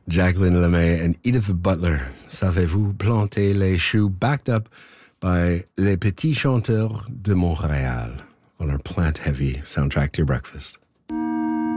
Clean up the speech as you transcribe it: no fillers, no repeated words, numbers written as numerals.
Jacqueline LeMay and Edith Butler. Savez-vous planter les choux, backed up by Les Petits Chanteurs de Montréal on our plant-heavy soundtrack to your breakfast.